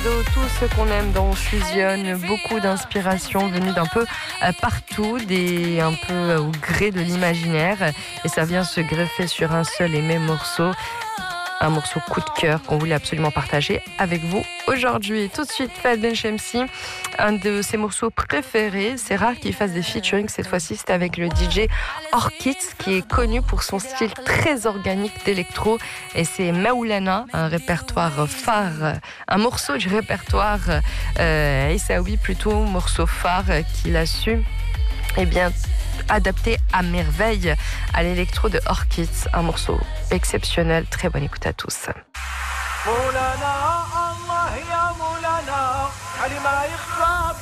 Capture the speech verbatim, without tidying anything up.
cadeau, tout ce qu'on aime dans Fusionne, beaucoup d'inspiration venue d'un peu partout, des, un peu au gré de l'imaginaire, et ça vient se greffer sur un seul et même morceau. Un morceau coup de cœur qu'on voulait absolument partager avec vous aujourd'hui. Tout de suite, Fahd Benchemsi, un de ses morceaux préférés. C'est rare qu'il fasse des featuring. Cette fois-ci, c'est avec le D J Orchids, qui est connu pour son style très organique d'électro. Et c'est Maoulana, un répertoire phare, un morceau du répertoire euh, Aïssaoui, plutôt morceau phare qu'il a su, eh bien, adapté à merveille à l'électro de Orchids, un morceau exceptionnel. Très bonne écoute à tous.